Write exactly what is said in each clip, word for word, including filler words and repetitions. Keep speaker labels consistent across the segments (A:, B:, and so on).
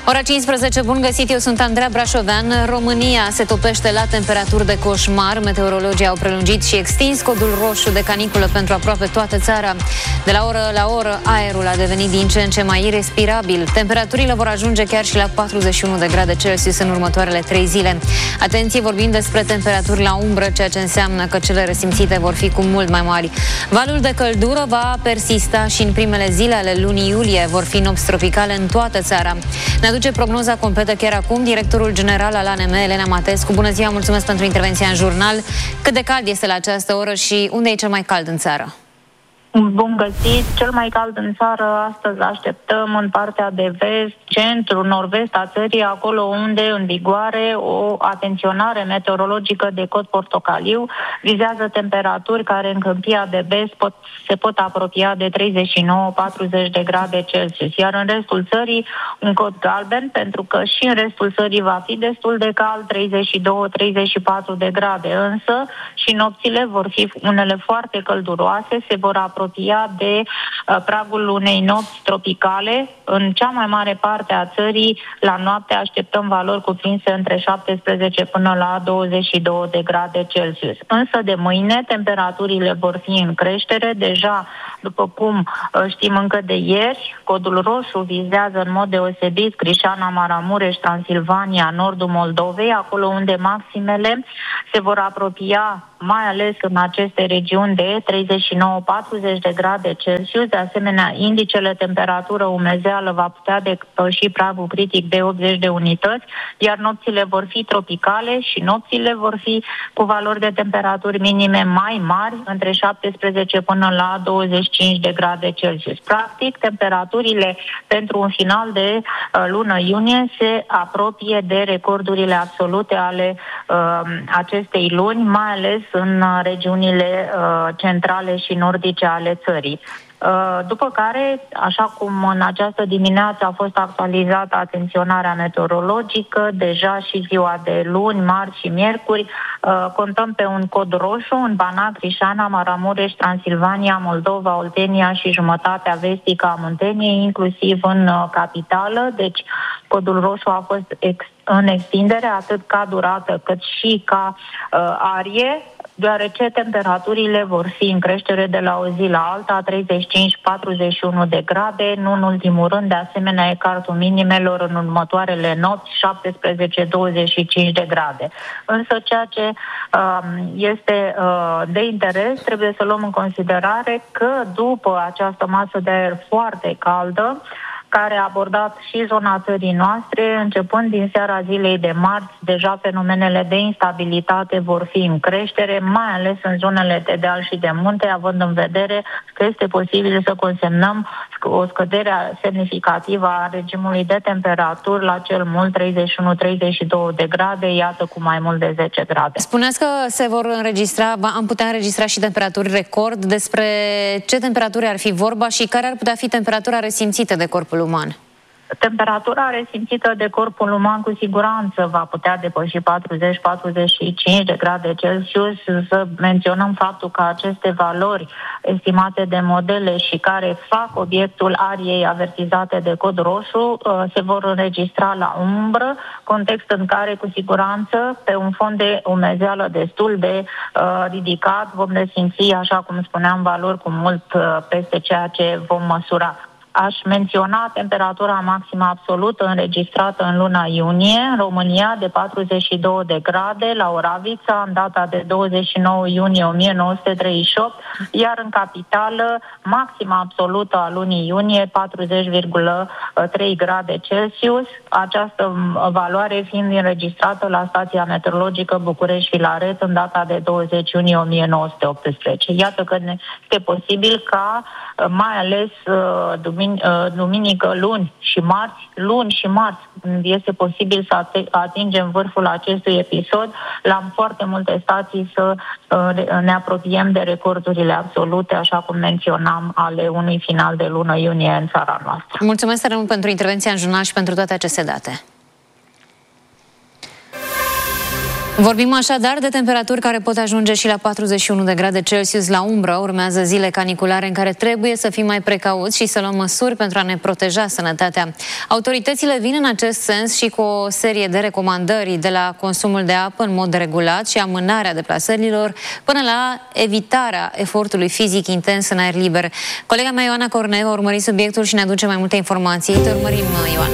A: Ora cincisprezece, bun găsit, eu sunt Andreea Brașovean. România se topește la temperaturi de coșmar. Meteorologii au prelungit și extins codul roșu de caniculă pentru aproape toată țara. De la oră la oră, aerul a devenit din ce în ce mai irespirabil. Temperaturile vor ajunge chiar și la patruzeci și unu de grade Celsius în următoarele trei zile. Atenție, vorbim despre temperaturi la umbră, ceea ce înseamnă că cele resimțite vor fi cu mult mai mari. Valul de căldură va persista și în primele zile ale lunii iulie. Vor fi nopți tropicale în toată țara. Ne aduce prognoza completă chiar acum directorul general al A N M, Elena Matescu. Bună ziua, mulțumesc pentru intervenția în jurnal. Cât de cald este la această oră și unde e cel mai cald în țară?
B: Bun găsit! Cel mai cald în țară astăzi așteptăm în partea de vest, centru, nord-vest a țării, acolo unde în vigoare o atenționare meteorologică de cod portocaliu vizează temperaturi care în câmpia de vest pot, se pot apropia de treizeci și nouă patruzeci de grade Celsius, iar în restul țării un cod galben, pentru că și în restul țării va fi destul de cald, treizeci și doi treizeci și patru de grade, însă și nopțile vor fi unele foarte călduroase, se vor apropia apropia de uh, pragul unei nopți tropicale. În cea mai mare parte a țării, la noapte așteptăm valori cuprinse între șaptesprezece până la douăzeci și doi de grade Celsius. Însă de mâine temperaturile vor fi în creștere. Deja, după cum uh, știm încă de ieri, codul roșu vizează în mod deosebit Crișana, Maramureș, Transilvania, nordul Moldovei, acolo unde maximele se vor apropia mai ales în aceste regiuni de treizeci și nouă patruzeci de grade Celsius. De asemenea, indicele temperatură umezeală va putea depăși pragul critic de optzeci de unități, iar nopțile vor fi tropicale și nopțile vor fi cu valori de temperaturi minime mai mari, între șaptesprezece până la douăzeci și cinci de grade Celsius. Practic, temperaturile pentru un final de uh, lună iunie se apropie de recordurile absolute ale uh, acestei luni, mai ales în regiunile uh, centrale și nordice ale țării. Uh, după care, așa cum în această dimineață a fost actualizată atenționarea meteorologică, deja și ziua de luni, marți și miercuri, uh, contăm pe un cod roșu în Banat, Crișana, Maramureș, Transilvania, Moldova, Oltenia și jumătatea vestică a Munteniei, inclusiv în uh, capitală. Deci, codul roșu a fost ex- în extindere, atât ca durată cât și ca uh, arie, deoarece temperaturile vor fi în creștere de la o zi la alta, treizeci și cinci patruzeci și unu de grade, nu în ultimul rând, de asemenea ecartul minimelor în următoarele nopți, șaptesprezece douăzeci și cinci de grade. Însă ceea ce uh, este uh, de interes, trebuie să luăm în considerare că după această masă de aer foarte caldă, care a abordat și zona țării noastre, începând din seara zilei de marți, deja fenomenele de instabilitate vor fi în creștere, mai ales în zonele de deal și de munte, având în vedere că este posibil să consemnăm o scădere semnificativă a regimului de temperaturi la cel mult treizeci și unu treizeci și doi de grade, iată cu mai mult de zece grade.
A: Spuneați că se vor înregistra, am putea înregistra și temperaturi record. Despre ce temperaturi ar fi vorba și care ar putea fi temperatura resimțită de corpul uman?
B: Temperatura resimțită de corpul uman cu siguranță va putea depăși patruzeci patruzeci și cinci de grade Celsius. Să menționăm faptul că aceste valori estimate de modele și care fac obiectul ariei avertizate de cod roșu se vor înregistra la umbră, context în care cu siguranță pe un fond de umezeală destul de uh, ridicat vom resimți, așa cum spuneam, valori cu mult uh, peste ceea ce vom măsura. Aș menționa temperatura maximă absolută înregistrată în luna iunie în România de patruzeci și doi de grade la Oravița în data de douăzeci și nouă iunie o mie nouă sute treizeci și opt, iar în capitală maxima absolută a lunii iunie patruzeci virgulă trei grade Celsius, această valoare fiind înregistrată la stația meteorologică București-Filaret în data de douăzeci iunie o mie nouă sute optsprezece. Iată că este posibil ca mai ales duminică, luni și marți, luni și marți, este posibil să atingem vârful acestui episod, la foarte multe stații să ne apropiem de recordurile absolute, așa cum menționam, ale unui final de lună iunie în țara noastră.
A: Mulțumesc tare mult pentru intervenția în jurnal și pentru toate aceste date. Vorbim așadar de temperaturi care pot ajunge și la patruzeci și unu de grade Celsius la umbră. Urmează zile caniculare în care trebuie să fim mai precauți și să luăm măsuri pentru a ne proteja sănătatea. Autoritățile vin în acest sens și cu o serie de recomandări, de la consumul de apă în mod regulat și amânarea deplasărilor până la evitarea efortului fizic intens în aer liber. Colega mea Ioana Corneu a urmărit subiectul și ne aduce mai multe informații. Te urmărim, Ioana.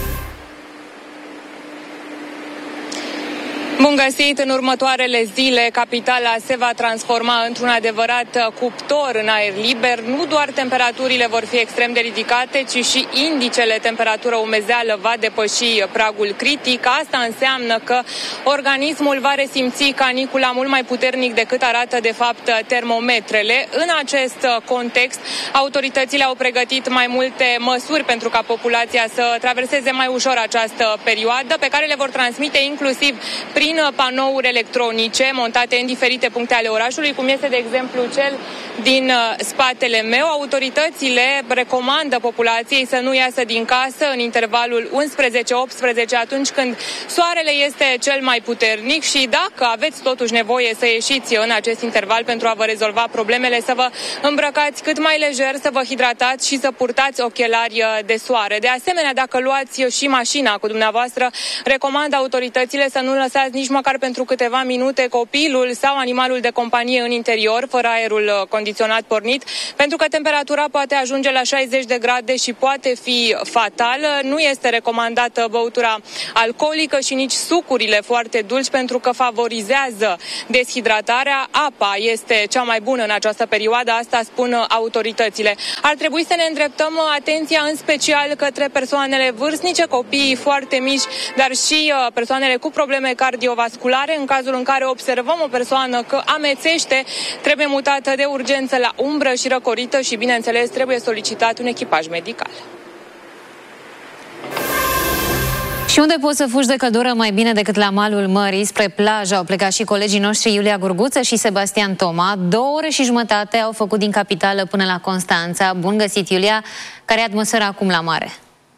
C: Bun găsit! În următoarele zile, capitala se va transforma într-un adevărat cuptor în aer liber. Nu doar temperaturile vor fi extrem de ridicate, ci și indicele temperatură-umezeală va depăși pragul critic. Asta înseamnă că organismul va resimți canicula mult mai puternic decât arată de fapt termometrele. În acest context, autoritățile au pregătit mai multe măsuri pentru ca populația să traverseze mai ușor această perioadă, pe care le vor transmite inclusiv prin panouri electronice montate în diferite puncte ale orașului, cum este, de exemplu, cel din spatele meu. Autoritățile recomandă populației să nu iasă din casă în intervalul unsprezece optsprezece, atunci când soarele este cel mai puternic, și dacă aveți totuși nevoie să ieșiți în acest interval pentru a vă rezolva problemele, să vă îmbrăcați cât mai lejer, să vă hidratați și să purtați ochelari de soare. De asemenea, dacă luați și mașina cu dumneavoastră, recomandă autoritățile să nu lăsați nici măcar pentru câteva minute copilul sau animalul de companie în interior, fără aerul condiționat pornit, pentru că temperatura poate ajunge la șaizeci de grade și poate fi fatală. Nu este recomandată băutura alcoolică și nici sucurile foarte dulci, pentru că favorizează deshidratarea. Apa este cea mai bună în această perioadă, asta spun autoritățile. Ar trebui să ne îndreptăm atenția în special către persoanele vârstnice, copiii foarte mici, dar și persoanele cu probleme cardiovasculare. În cazul în care observăm o persoană că amețește, trebuie mutată de urgență la umbră și răcorită și, bineînțeles, trebuie solicitat un echipaj medical.
A: Și unde poți să fugi de căldură mai bine decât la malul mării? Spre plajă au plecat și colegii noștri Iulia Gurguță și Sebastian Toma. Două ore și jumătate au făcut din capitală până la Constanța. Bun găsit, Iulia! Care e atmosfera acum la mare?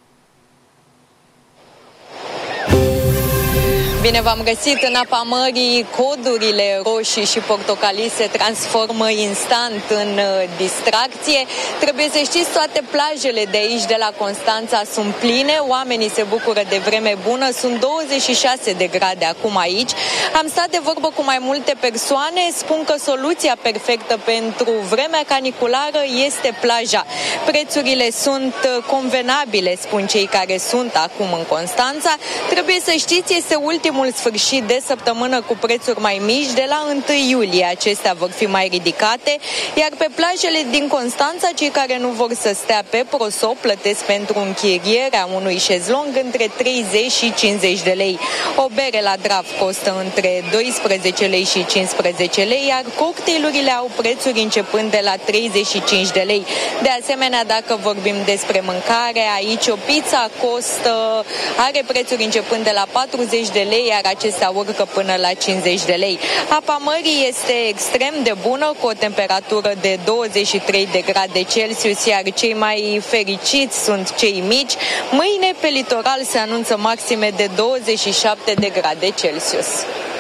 D: Bine v-am găsit! În apa mării, codurile roșii și portocalii se transformă instant în distracție. Trebuie să știți, toate plajele de aici, de la Constanța, sunt pline, oamenii se bucură de vreme bună, sunt douăzeci și șase de grade acum aici. Am stat de vorbă cu mai multe persoane, spun că soluția perfectă pentru vremea caniculară este plaja. Prețurile sunt convenabile, spun cei care sunt acum în Constanța. Trebuie să știți, este ultimul sfârșit de săptămână cu prețuri mai mici. De la întâi iulie acestea vor fi mai ridicate, iar pe plajele din Constanța, cei care nu vor să stea pe prosop plătesc pentru închirierea unui șezlong între treizeci și cincizeci de lei. O bere la Draft costă între doisprezece lei și cincisprezece lei, iar cocktailurile au prețuri începând de la treizeci și cinci de lei. De asemenea, dacă vorbim despre mâncare, aici o pizza costă, are prețuri începând de la patruzeci de lei, iar acestea urcă până la cincizeci de lei. Apa mării este extrem de bună, cu o temperatură de douăzeci și trei de grade Celsius, iar cei mai fericiți sunt cei mici. Mâine pe litoral se anunță maxime de douăzeci și șapte de grade Celsius.